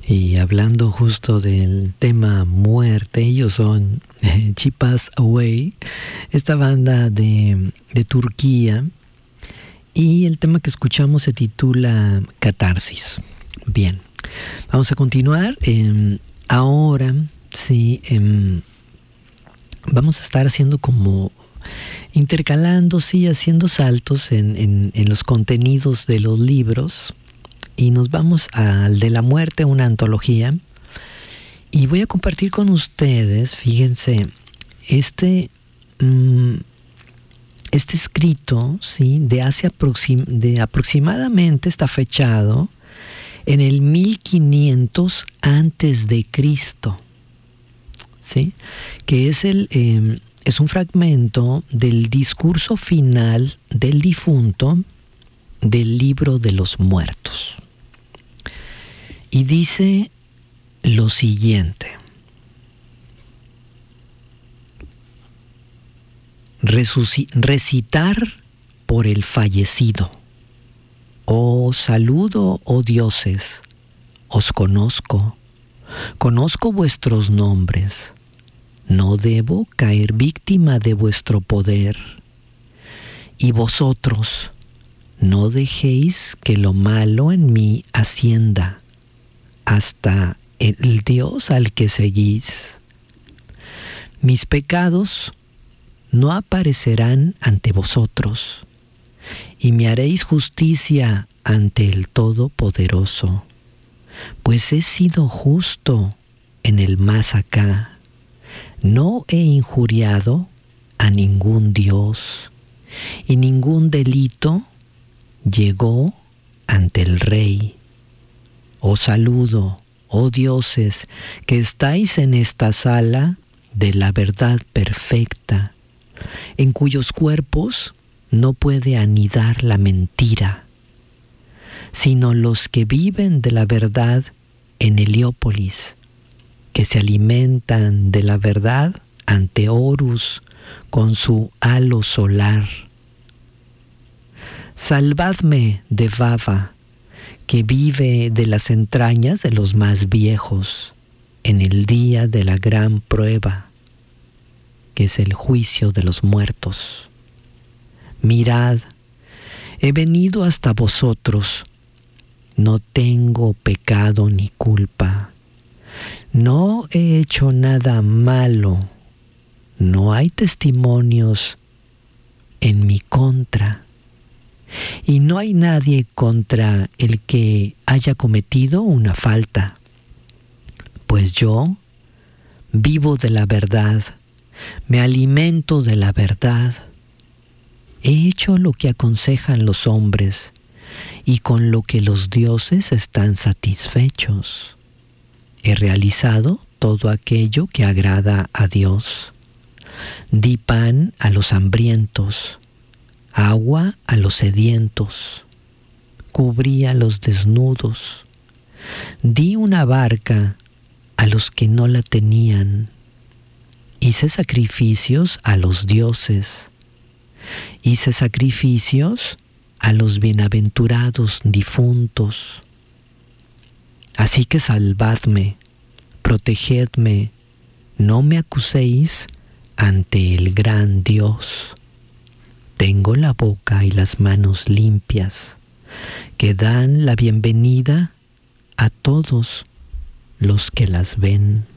Y hablando justo del tema muerte, ellos son Chipas Away, esta banda de Turquía, y el tema que escuchamos se titula Catarsis. Bien, vamos a continuar. Ahora sí, vamos a estar haciendo como intercalando, sí, haciendo saltos en los contenidos de los libros. Y nos vamos al de la muerte, una antología. Y voy a compartir con ustedes, fíjense, este escrito, ¿sí? de aproximadamente, está fechado en el 1500 antes de Cristo, ¿sí? Que es un fragmento del discurso final del difunto del libro de los muertos. Y dice lo siguiente: recitar por el fallecido. Oh, saludo, oh dioses, os conozco vuestros nombres. No debo caer víctima de vuestro poder. Y vosotros, no dejéis que lo malo en mí ascienda hasta el Dios al que seguís. Mis pecados no aparecerán ante vosotros, y me haréis justicia ante el Todopoderoso, pues he sido justo en el más acá. No he injuriado a ningún Dios, y ningún delito llegó ante el Rey. Os saludo, oh dioses, que estáis en esta sala de la verdad perfecta, en cuyos cuerpos no puede anidar la mentira, sino los que viven de la verdad en Heliópolis, que se alimentan de la verdad ante Horus con su halo solar. Salvadme de Vava, que vive de las entrañas de los más viejos, en el día de la gran prueba, que es el juicio de los muertos. Mirad, he venido hasta vosotros, no tengo pecado ni culpa, no he hecho nada malo, no hay testimonios en mi contra. Y no hay nadie contra el que haya cometido una falta, pues yo vivo de la verdad, me alimento de la verdad, he hecho lo que aconsejan los hombres y con lo que los dioses están satisfechos. He realizado todo aquello que agrada a Dios. Di pan a los hambrientos, agua a los sedientos, cubrí a los desnudos, di una barca a los que no la tenían, hice sacrificios a los dioses, hice sacrificios a los bienaventurados difuntos. Así que salvadme, protegedme, no me acuséis ante el gran Dios. Tengo la boca y las manos limpias, que dan la bienvenida a todos los que las ven.